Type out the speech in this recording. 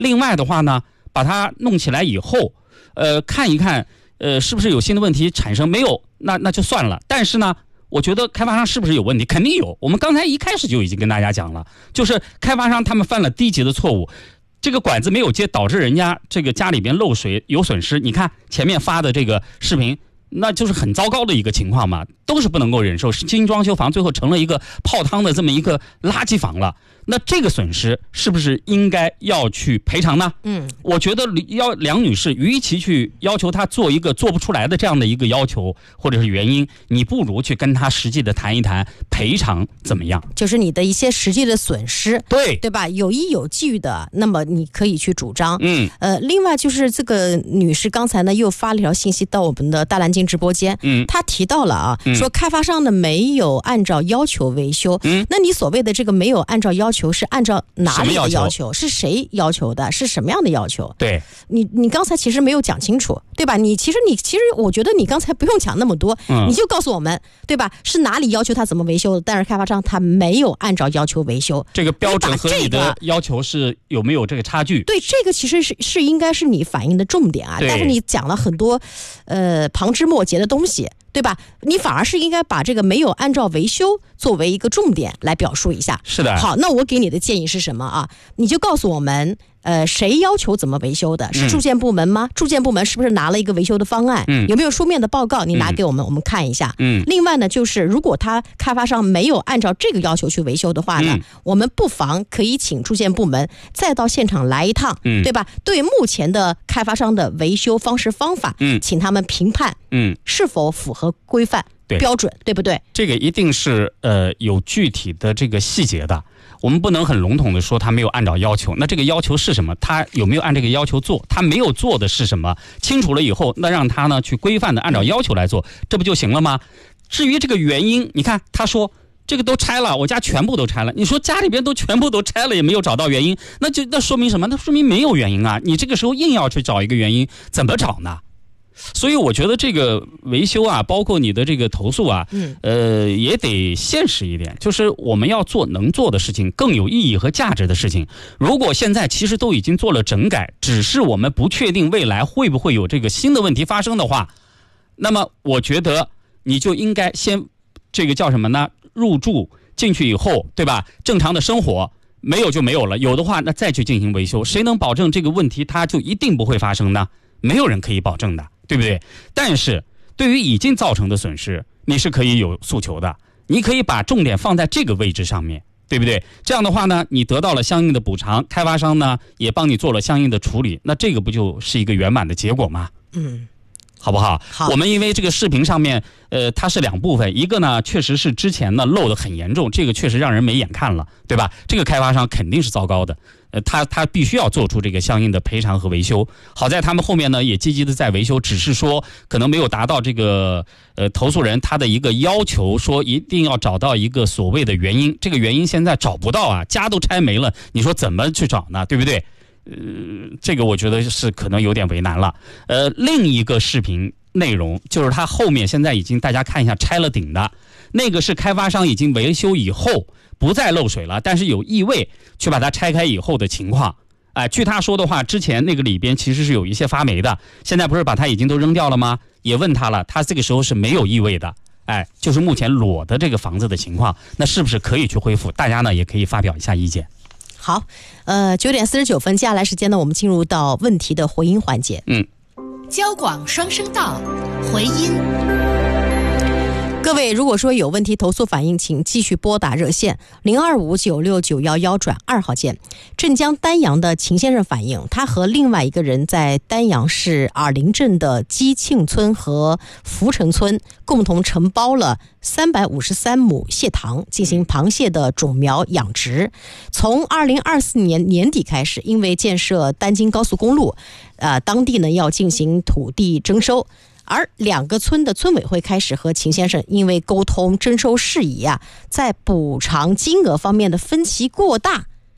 另外的话呢，把它弄起来以后，看一看，是不是有新的问题产生？没有，那就算了。但是呢，我觉得开发商是不是有问题？肯定有。我们刚才一开始就已经跟大家讲了，就是开发商他们犯了低级的错误。这个管子没有接，导致人家这个家里边漏水有损失。你看前面发的这个视频，那就是很糟糕的一个情况嘛，都是不能够忍受。精装修房最后成了一个泡汤的这么一个垃圾房了。那这个损失是不是应该要去赔偿呢？我觉得梁女士与其去要求她做一个做不出来的这样的一个要求或者是原因，你不如去跟她实际的谈一谈赔偿怎么样， 就是你的一些实际的损失， 对吧？有依有据的，那么你可以去主张。另外就是这个女士刚才呢又发了一条信息到我们的大蓝鲸直播间，她提到了啊，说开发商呢没有按照要求维修。那你所谓的这个没有按照要求是按照哪里的要求？是谁要求的？是什么样的要求？ 对， 你刚才其实没有讲清楚，对吧？其实我觉得你刚才不用讲那么多，你就告诉我们，对吧？是哪里要求他怎么维修的？但是开发商他没有按照要求维修， 这个标准和你的要求是有没有这个差距？ 对，这个其实是应该是你反映的重点啊。但是你讲了很多旁枝末节的东西，对吧？你反而是应该把这个没有按照维修作为一个重点来表述一下。 是的。 好，那我给你的建议是什么啊？你就告诉我们，谁要求怎么维修的？是住建部门吗？住建部门是不是拿了一个维修的方案？有没有书面的报告？你拿给我们，我们看一下。另外呢，就是如果开发商没有按照这个要求去维修的话呢，我们不妨可以请住建部门再到现场来一趟，对吧？对目前的开发商的维修方式方法，请他们评判，是否符合规范标准，对不对？ 这个一定是有具体的这个细节的。我们不能很笼统的说他没有按照要求，那这个要求是什么？他有没有按这个要求做？他没有做的是什么？清楚了以后，那让他呢去规范的按照要求来做，这不就行了吗？至于这个原因，你看他说这个都拆了，我家全部都拆了。你说家里边都全部都拆了也没有找到原因，那说明什么？那说明没有原因啊！你这个时候硬要去找一个原因，怎么找呢？所以我觉得这个维修啊，包括你的这个投诉啊，也得现实一点，就是我们要做能做的事情，更有意义和价值的事情。如果现在其实都已经做了整改，只是我们不确定未来会不会有这个新的问题发生的话，那么我觉得你就应该先这个叫什么呢？入住进去以后，对吧？正常的生活。没有就没有了，有的话那再去进行维修，谁能保证这个问题它就一定不会发生呢？没有人可以保证的，对不对？但是对于已经造成的损失，你是可以有诉求的，你可以把重点放在这个位置上面，对不对？这样的话呢，你得到了相应的补偿，开发商呢也帮你做了相应的处理，那这个不就是一个圆满的结果吗？好不好？ 好， 我们因为这个视频上面，它是两部分，一个呢确实是之前呢漏得很严重，这个确实让人没眼看了，对吧？这个开发商肯定是糟糕的，他必须要做出这个相应的赔偿和维修。好在他们后面呢也积极的在维修，只是说可能没有达到这个投诉人他的一个要求，说一定要找到一个所谓的原因，这个原因现在找不到啊，家都拆没了，你说怎么去找呢？对不对？这个我觉得是可能有点为难了。另一个视频内容就是它后面现在已经大家看一下拆了顶的那个是开发商已经维修以后不再漏水了，但是有异味去把它拆开以后的情况。据他说的话，之前那个里边其实是有一些发霉的，现在不是把它已经都扔掉了吗？也问他了，他这个时候是没有异味的。就是目前裸的这个房子的情况，那是不是可以去恢复？大家呢也可以发表一下意见。 好，9点49分，接下来时间呢，我们进入到问题的回音环节。 交广双声道，回音。 各位，如果说有问题投诉反映，请继续拨打热线025969111号键。镇江丹阳的秦先生反映，他和另外一个人在丹阳市尔林镇的基庆村和福城村共同承包了353亩蟹塘，进行螃蟹的种苗养殖。从2024年年底开始，因为建设丹京高速公路，当地呢要进行土地征收。而两个村的村委会开始和秦先生因为沟通征收事宜在补偿金额方面的分歧过大，